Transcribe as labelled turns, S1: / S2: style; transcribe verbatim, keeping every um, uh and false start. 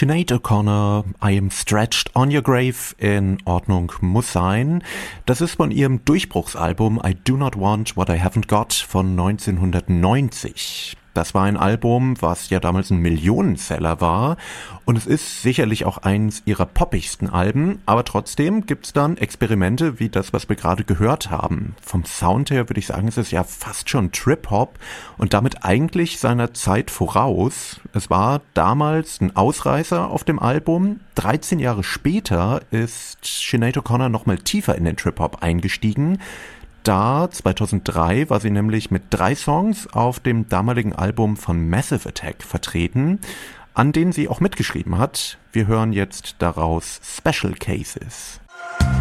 S1: Sinead O'Connor, I Am Stretched on Your Grave, in Ordnung, muss sein. Das ist von ihrem Durchbruchsalbum I Do Not Want What I Haven't Got von neunzehnhundertneunzig. Das war ein Album, was ja damals ein Millionenseller war, und es ist sicherlich auch eins ihrer poppigsten Alben, aber trotzdem gibt's dann Experimente wie das, was wir gerade gehört haben. Vom Sound her würde ich sagen, es ist ja fast schon Trip-Hop und damit eigentlich seiner Zeit voraus. Es war damals ein Ausreißer auf dem Album. dreizehn Jahre später ist Sinead O'Connor nochmal tiefer in den Trip-Hop eingestiegen. Da, zweitausenddrei, war sie nämlich mit drei Songs auf dem damaligen Album von Massive Attack vertreten, an denen sie auch mitgeschrieben hat. Wir hören jetzt daraus Special Cases.